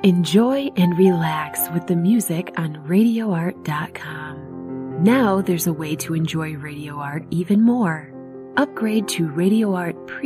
Enjoy and relax with the music on RadioArt.com. Now there's a way to enjoy Radio Art even more. Upgrade to Radio Art Premium